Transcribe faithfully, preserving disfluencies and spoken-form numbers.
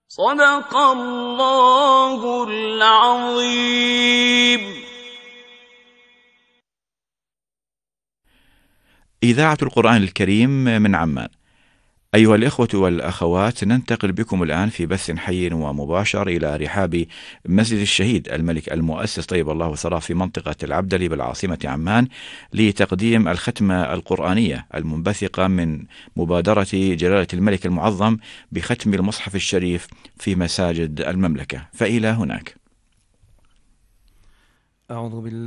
صدق الله العظيم. إذاعة القرآن الكريم من عمان. أيها الإخوة والأخوات، ننتقل بكم الآن في بث حي ومباشر إلى رحاب مسجد الشهيد الملك المؤسس طيب الله ثراه في منطقة العبدلي بالعاصمة عمان لتقديم الختمة القرآنية المنبثقة من مبادرة جلالة الملك المعظم بختم المصحف الشريف في مساجد المملكة. فإلى هناك. أعوذ بالله